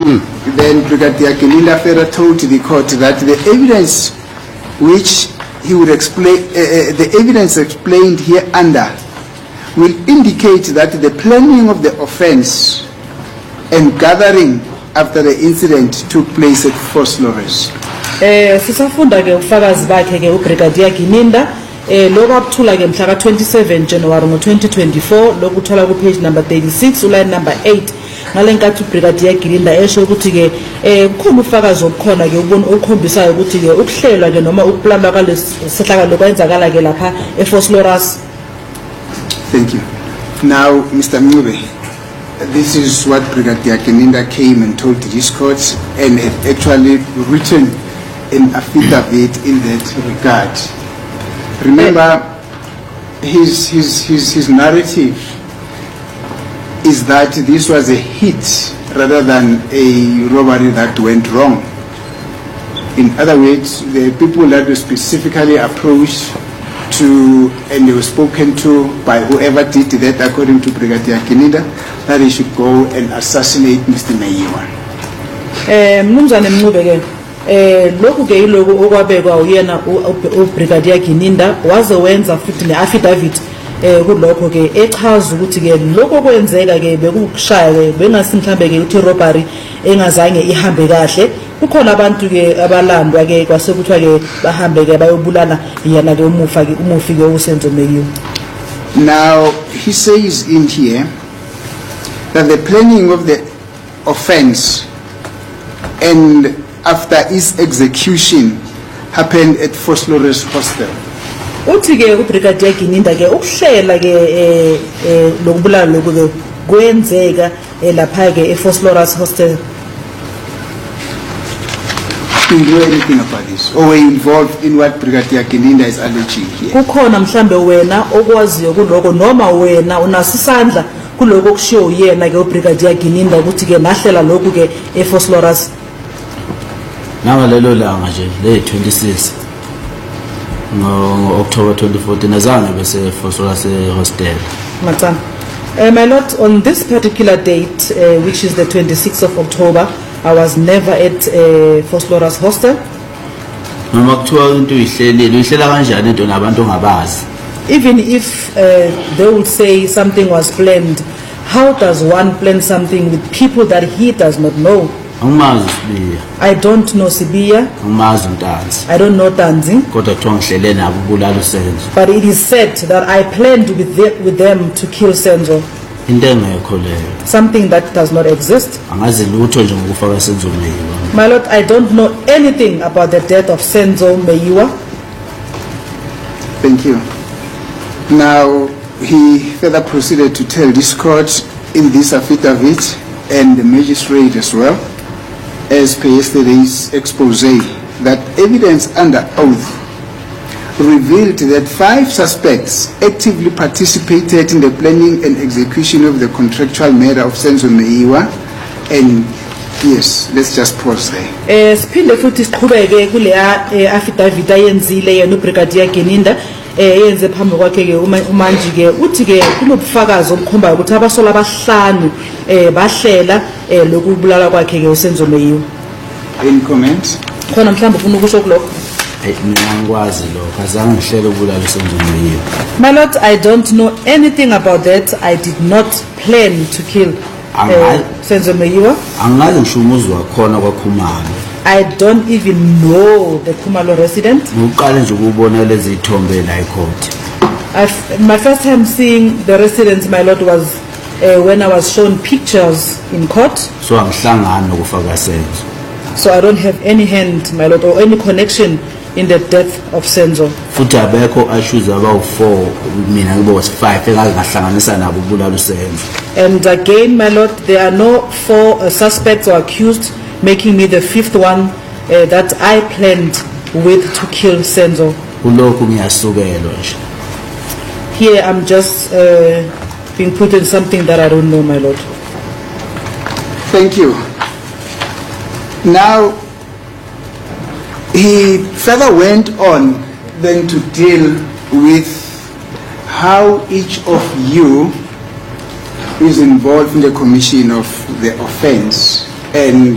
then Brigadier Gininda further told the court that the evidence which he would explain, the evidence explained here under will indicate that the planning of the offense and gathering after the incident took place at Force Lores. Sisafunda ke ufakazi bakhe ke uBrigadier Gininda lokho akuthula ke mhla ka27 January ngo2024 lokuthola ku page number 36 uline number 8 ngalenkathi uBrigadier Gininda esho ukuthi ke kukhona ufakazi obukhona ke ubona okhombisayo ukuthi ke ukuhlelwa ke noma ukuplanwa kwalesehlakalo kwenzakala ke lapha eForce Lores. Thank you. Now, Mr. Mncube, this is what Brigadier Gininda came and told this court and had actually written an affidavit in that regard. Remember, his narrative is that this was a hit rather than a robbery that went wrong. In other words, the people that were specifically approached to and they were spoken to by whoever did that, according to Brigadier Gininda, that he should go and assassinate Mr. Meyiwa. Mnumzane Mncube ke lokhu ke yiloko okwabekwa uyena uBrigadier Gininda waze wenza futhi neaffidavit kulokho ke echaza ukuthi ke lokho kwenzeka ke bekukushaya ke bengasi mhlambe ke uthi robbery engazange ihambe kahle. Kukhona abantu ke abalandwa ke kwasekuthiwa ke bahambe ke bayobulala yena ke umufi ke uSenzo Meyiwa. Now he says in here that the planning of the offense and after its execution happened at Force Lores Hostel. Uthi ke uBrigadier Gininda ke ukuhlela ke lokubulala lokho ke kwenzeka lapha ke eForce Lores Hostel. Do you know anything about this, or were you involved in what Brigadier Gininda is alleging here? Kukhona mhlambe wena okwaziyo kuloko noma wena unasisandla kuloko kushiwo yena ke uBrigadier Gininda ukuthi ke nahlela lokhu ke eForce Lores. Nanga lelo langa nje le 26 no October 2014 azange bese Force Lores hostel. Matsan. My lord, on this particular date, which is the 26th of October, I was never at Force Lores hostel. Noma kuthiwa into ihlelile ihlela kanjani into nabantu ongabazi? Even if they would say something was planned, how does one plan something with people that he does not know? Angimazi Sibiya. I don't know Sibiya. Angimazi uNtanzi. I don't know Tanzi. Kodwa kuthiwa ngihlele nabo ubulala uSenzo. But it is said that I planned with them to kill Senzo. Into engekho leyo. Something that does not exist. Angazi lutho nje ngokufa kwaSenzo Meyiwa. My lord, I don't know anything about the death of Senzo Meyiwa. Thank you. Now, he further proceeded to tell this court in this affidavit and the magistrate as well, as per yesterday's expose, that evidence under oath revealed that 5 suspects actively participated in the planning and execution of the contractual murder of Senzo Meyiwa. And yes, let's just pause there. Siphinde futhi siqhubeke kule affidavit ayenzile yena uBrigadier Gininda yenze phambi kwakhe ke umanje ke uthi ke kunobufakazi obukhombayo ukuthi abasola abahlanu bahlela lokubulala kwakhe ke uSenzo Meyiwa. Any comments? Khona mhlawumbe ufuna ukusho kulokho? Mina ngikwazi lokho azange ngihlele ukubulala uSenzo Meyiwa. My lord, I don't know anything about that. I did not plan to kill Senzo Meyiwa. Angazi ngisho umuzi wakhona kwaKhumalo. I don't even know the Khumalo resident. Ngiqale nje ukubona lezi ithombe la ecourt. My first time seeing the residents, my lord, was when I was shown pictures in court. So angihlangani nokufa kaSenzo. So I don't have any hand, my lord, or any connection in the death of Senzo. Futhi abekho issues about 4 mina ngibe was 5 engahlanganisa nabo ubulala uSenzo. And again, my lord, there are no 4 suspects or accused, making me the 5th one that I planned with to kill Senzo. Kulokhu ngiyasukelwa nje. Here I'm just being put in something that I don't know, my lord. Thank you. Now, he further went on then to deal with how each of you is involved in the commission of the offense and